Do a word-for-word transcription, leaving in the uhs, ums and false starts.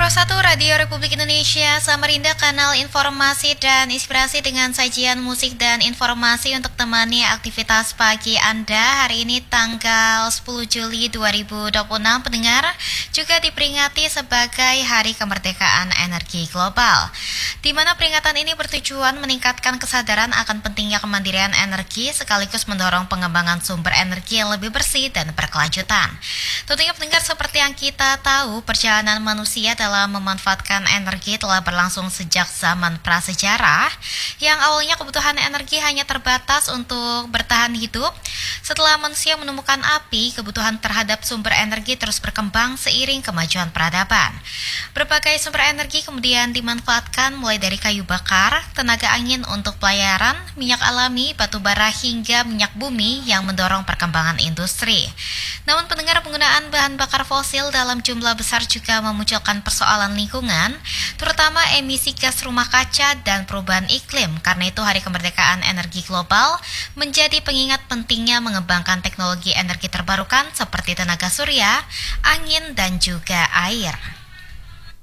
satu Radio Republik Indonesia, Samarinda, kanal informasi dan inspirasi dengan sajian musik dan informasi untuk temani aktivitas pagi Anda. Hari ini tanggal sepuluh Juli dua ribu dua puluh enam, pendengar, juga diperingati sebagai Hari Kemerdekaan Energi Global, di mana peringatan ini bertujuan meningkatkan kesadaran akan pentingnya kemandirian energi sekaligus mendorong pengembangan sumber energi yang lebih bersih dan berkelanjutan. Tentunya pendengar, seperti yang kita tahu, perjalanan manusia dalam memanfaatkan energi telah berlangsung sejak zaman prasejarah, yang awalnya kebutuhan energi hanya terbatas untuk bertahan hidup. Setelah manusia menemukan api, kebutuhan terhadap sumber energi terus berkembang seiring kemajuan peradaban. Berbagai sumber energi kemudian dimanfaatkan, mulai dari kayu bakar, tenaga angin untuk pelayaran, minyak alami, batu bara hingga minyak bumi yang mendorong perkembangan industri. Namun pendengar, penggunaan bahan bakar fosil dalam jumlah besar juga memunculkan persoalan lingkungan, terutama emisi gas rumah kaca dan perubahan iklim. Karena itu, Hari Kemerdekaan Energi Global menjadi pengingat pentingnya mengembangkan teknologi energi terbarukan seperti tenaga surya, angin, dan juga air.